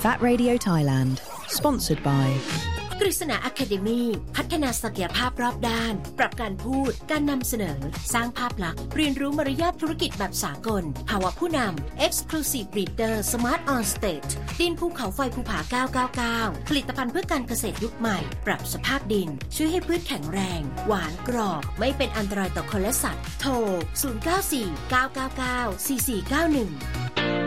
That Radio Thailand Sponsored by กฤษณา Academy พัฒนาศักยภาพรอบด้านปรับการพูดการนำเสนอสร้างภาพลักษณ์เรียนรู้มารยาทธุรกิจแบบสากลภาวะผู้นำ Exclusive Breeder Smart On Stage ดินภูเขาไฟภูผา999ผลิตภัณฑ์เพื่อการเกษตรยุคใหม่ปรับสภาพดินช่วยให้พืชแข็งแรงหวานกรอบไม่เป็นอันตรายต่อคนและสัตว์โทร0949994491